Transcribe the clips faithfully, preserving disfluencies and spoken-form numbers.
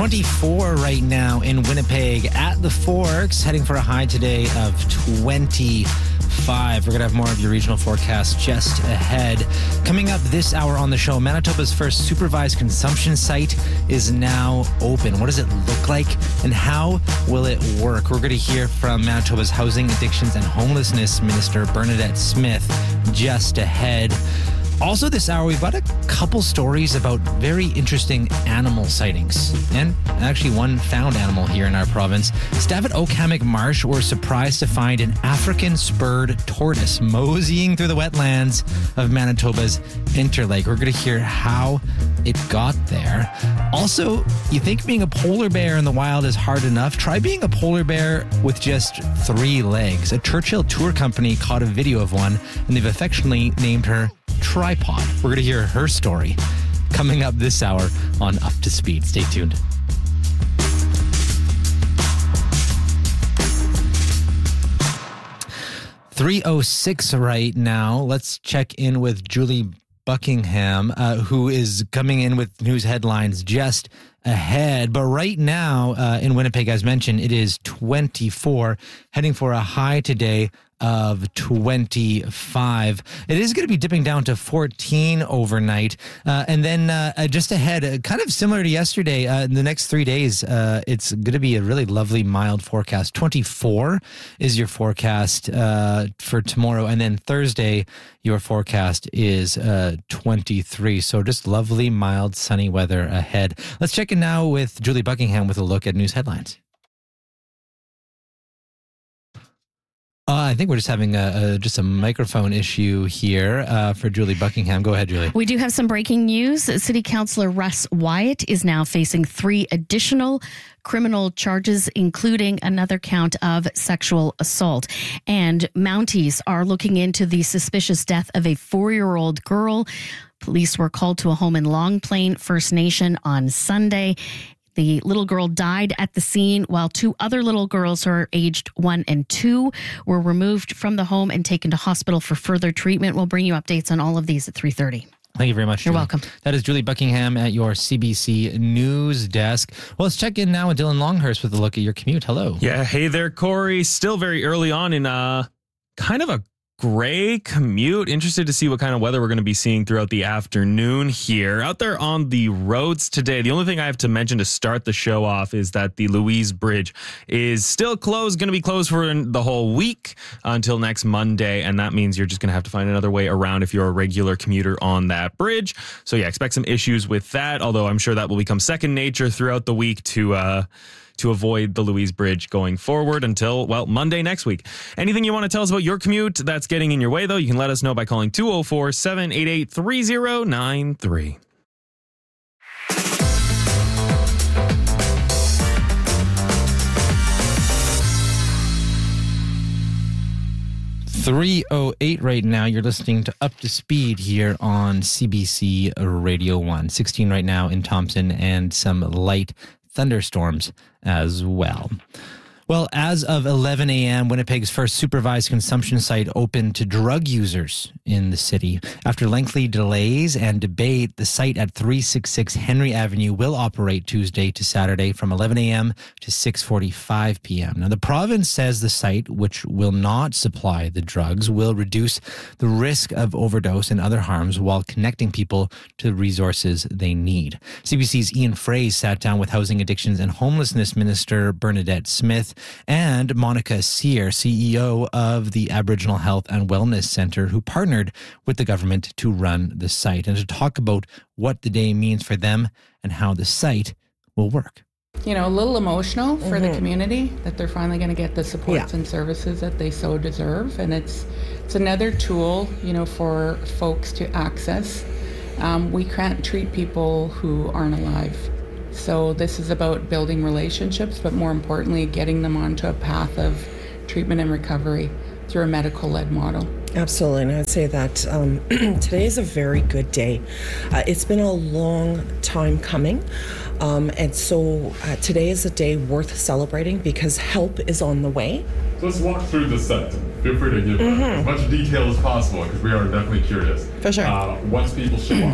twenty-four right now in Winnipeg at the Forks, heading for a high today of twenty-five. We're going to have more of your regional forecast just ahead. Coming up this hour on the show, Manitoba's first supervised consumption site is now open. What does it look like and how will it work? We're going to hear from Manitoba's Housing, Addictions and Homelessness Minister Bernadette Smith just ahead. Also this hour, we've got a couple stories about very interesting animal sightings, and actually one found animal here in our province. Staff at Oakhammock Marsh were surprised to find an African spurred tortoise moseying through the wetlands of Manitoba's Interlake. We're going to hear how it got there. Also, you think being a polar bear in the wild is hard enough? Try being a polar bear with just three legs. A Churchill tour company caught a video of one, and they've affectionately named her Tripod. We're going to hear her story coming up this hour on Up to Speed. Stay tuned. three oh six right now. Let's check in with Julie Buckingham, uh, who is coming in with news headlines just ahead. But right now uh, in Winnipeg, as mentioned, it is twenty-four, heading for a high today of twenty-five. It is going to be dipping down to fourteen overnight. Uh, and then uh, just ahead, uh, kind of similar to yesterday, uh, in the next three days, uh, it's going to be a really lovely mild forecast. twenty-four is your forecast uh, for tomorrow. And then Thursday, your forecast is uh, twenty-three. So just lovely, mild, sunny weather ahead. Let's check in now with Julie Buckingham with a look at news headlines. Uh, I think we're just having a, a just a microphone issue here uh, for Julie Buckingham. Go ahead, Julie. We do have some breaking news. City Councillor Russ Wyatt is now facing three additional criminal charges, including another count of sexual assault. And Mounties are looking into the suspicious death of a four-year-old girl. Police were called to a home in Long Plain First Nation on Sunday. The little girl died at the scene, while two other little girls who are aged one and two were removed from the home and taken to hospital for further treatment. We'll bring you updates on all of these at three thirty. Thank you very much, You're Julie. welcome. That is Julie Buckingham at your C B C News Desk. Well, let's check in now with Dylan Longhurst with a look at your commute. Hello. Yeah, hey there, Corey. Still very early on in uh, kind of a gray commute. Interested to see what kind of weather we're going to be seeing throughout the afternoon here. Out there on the roads today, the only thing I have to mention to start the show off is that the Louise Bridge is still closed, going to be closed for the whole week until next Monday, and that means you're just going to have to find another way around if you're a regular commuter on that bridge. So yeah, expect some issues with that, although I'm sure that will become second nature throughout the week to uh to avoid the Louise Bridge going forward until, well, Monday next week. Anything you want to tell us about your commute that's getting in your way, though, you can let us know by calling two oh four, seven eight eight, three oh nine three. three oh eight right now. You're listening to Up to Speed here on C B C Radio one. sixteen right now in Thompson and some light thunderstorms as well. Well, as of eleven a.m., Winnipeg's first supervised consumption site opened to drug users in the city. After lengthy delays and debate, the site at three sixty-six Henry Avenue will operate Tuesday to Saturday from eleven a.m. to six forty-five p.m. Now, the province says the site, which will not supply the drugs, will reduce the risk of overdose and other harms while connecting people to the resources they need. C B C's Ian Fraze sat down with Housing, Addictions and Homelessness Minister Bernadette Smith and Monica Sear, C E O of the Aboriginal Health and Wellness Centre, who partnered with the government to run the site, and to talk about what the day means for them and how the site will work. You know, a little emotional for mm-hmm. the community that they're finally going to get the supports yeah. and services that they so deserve. And it's it's another tool, you know, for folks to access. Um, we can't treat people who aren't alive. So this is about building relationships, but more importantly, getting them onto a path of treatment and recovery through a medical-led model. Absolutely, and I'd say that um, today is a very good day. Uh, it's been a long time coming, um, and so uh, today is a day worth celebrating because help is on the way. So let's walk through the site. Feel free to give mm-hmm. as much detail as possible because we are definitely curious. For sure. Uh, once people show up,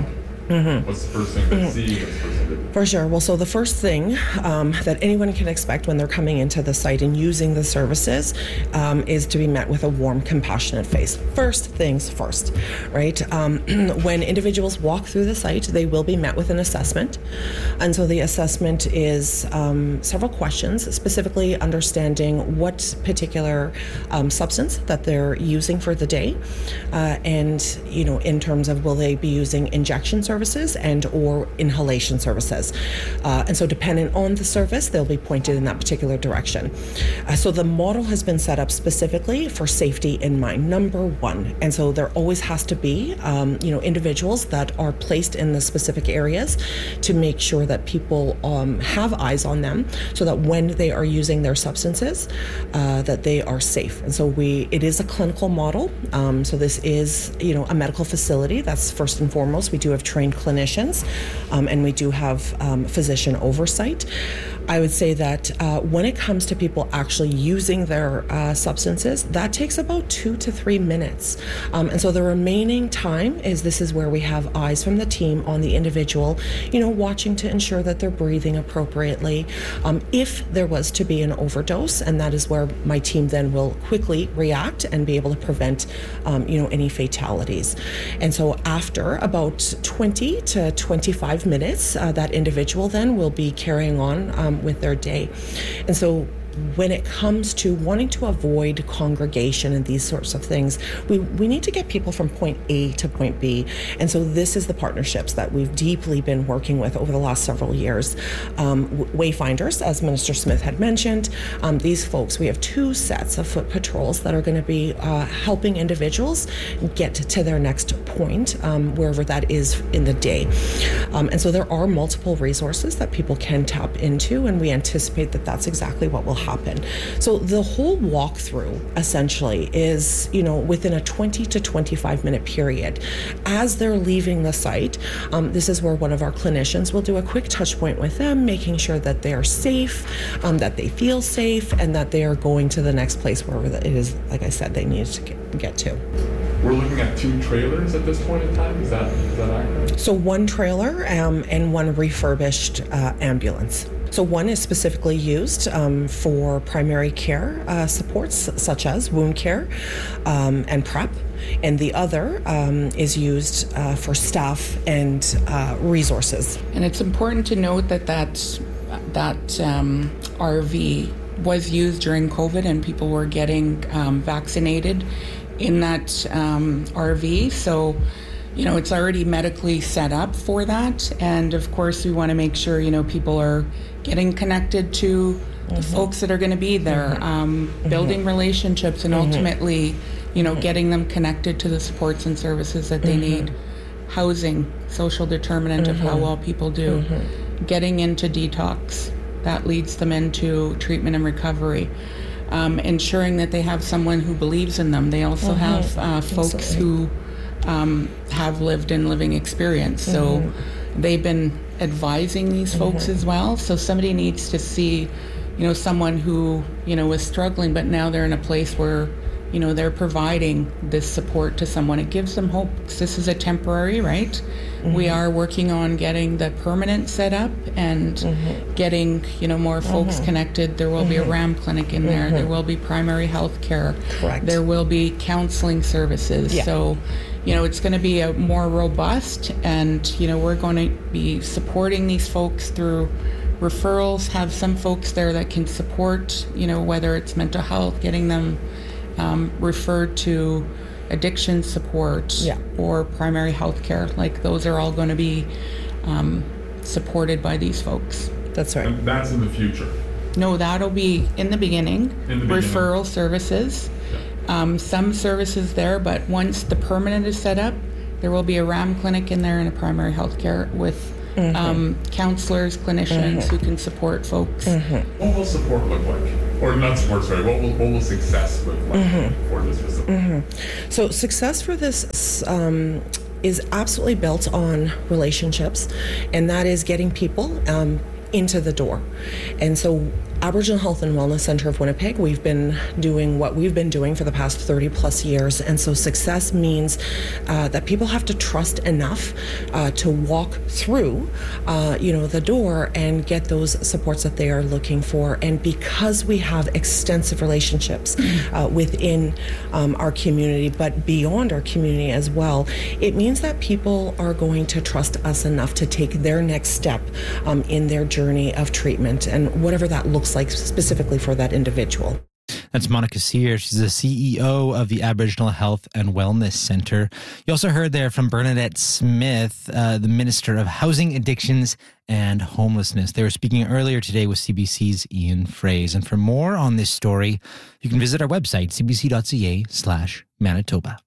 Mm-hmm. What's the first thing they mm-hmm. see? What's the first thing they do? For sure. Well, so the first thing um, that anyone can expect when they're coming into the site and using the services um, is to be met with a warm, compassionate face. First things first, right? Um, when individuals walk through the site, they will be met with an assessment. And so the assessment is um, several questions, specifically understanding what particular um, substance that they're using for the day. Uh, and, you know, in terms of will they be using injection services and or inhalation services. Uh, and so depending on the service, they'll be pointed in that particular direction. Uh, so the model has been set up specifically for safety in mind, number one. And so there always has to be, um, you know, individuals that are placed in the specific areas to make sure that people um, have eyes on them so that when they are using their substances, uh, that they are safe. And so we, it is a clinical model. Um, so this is, you know, a medical facility. That's first and foremost. We do have trained clinicians, um, and we do have um, physician oversight. I would say that uh, when it comes to people actually using their uh, substances, that takes about two to three minutes. Um, and so the remaining time is this is where we have eyes from the team on the individual, you know, watching to ensure that they're breathing appropriately. Um, if there was to be an overdose, and that is where my team then will quickly react and be able to prevent, um, you know, any fatalities. And so after about twenty to twenty-five minutes, uh, that individual then will be carrying on um, with their day. And so when it comes to wanting to avoid congregation and these sorts of things, we, we need to get people from point A to point B. And so this is the partnerships that we've deeply been working with over the last several years. Um, Wayfinders, as Minister Smith had mentioned, um, these folks, we have two sets of foot patrols that are going to be uh, helping individuals get to their next point, um, wherever that is in the day. Um, and so there are multiple resources that people can tap into, and we anticipate that that's exactly what will happen. happen. So the whole walkthrough essentially is, you know, within a twenty to twenty-five minute period. As they're leaving the site, um, this is where one of our clinicians will do a quick touch point with them, making sure that they are safe, um, that they feel safe, and that they are going to the next place wherever it is, like I said, they need to get, get to. We're looking at two trailers at this point in time. Is that is that accurate? So one trailer um, and one refurbished uh, ambulance. So one is specifically used um, for primary care uh, supports, such as wound care um, and PrEP, and the other um, is used uh, for staff and uh, resources. And it's important to note that that, that um, R V was used during COVID, and people were getting um, vaccinated in that um, R V. So, you know, it's already medically set up for that. And of course, we want to make sure, you know, people are getting connected to mm-hmm. the folks that are going to be there, mm-hmm. um, mm-hmm. building relationships, and mm-hmm. ultimately, you know, mm-hmm. getting them connected to the supports and services that they mm-hmm. need. Housing, social determinant mm-hmm. of how well people do. Mm-hmm. Getting into detox, that leads them into treatment and recovery. Um, ensuring that they have someone who believes in them. They also mm-hmm. have uh, folks Absolutely. who um, have lived in living experience. Mm-hmm. So they've been advising these mm-hmm. folks as well. So somebody needs to see, you know, someone who, you know, was struggling, but now they're in a place where, you know, they're providing this support to someone. It gives them hope. This is a temporary, right? Mm-hmm. We are working on getting the permanent set up and mm-hmm. getting, you know, more folks mm-hmm. connected. There will mm-hmm. be a RAM clinic in there. Mm-hmm. There will be primary health care. Correct. There will be counseling services. Yeah. So, you know, it's going to be a more robust, and, you know, we're going to be supporting these folks through referrals, have some folks there that can support, you know, whether it's mental health, getting them Um, referred to addiction support yeah. or primary health care. Like, those are all going to be um, supported by these folks. That's right. And that's in the future. No, that'll be in the beginning. In the beginning. Referral services. Yeah. Um, some services there, but once the permanent is set up, there will be a RAM clinic in there and a primary health care with mm-hmm. um, counselors, clinicians mm-hmm. who can support folks. Mm-hmm. What will support look like? Or not support, sorry, what will, what will success look like mm-hmm. for this facility? Mm-hmm. So success for this um, is absolutely built on relationships, and that is getting people um, into the door. And so Aboriginal Health and Wellness Centre of Winnipeg, we've been doing what we've been doing for the past thirty plus years. And so success means uh, that people have to trust enough uh, to walk through, uh, you know, the door and get those supports that they are looking for. And because we have extensive relationships uh, within um, our community, but beyond our community as well, it means that people are going to trust us enough to take their next step um, in their journey of treatment and whatever that looks like specifically for that individual. That's Monica Sear. She's the C E O of the Aboriginal Health and Wellness Centre. You also heard there from Bernadette Smith, uh, the Minister of Housing, Addictions and Homelessness. They were speaking earlier today with C B C's Ian Fraze. And for more on this story, you can visit our website, c b c dot c a slash Manitoba.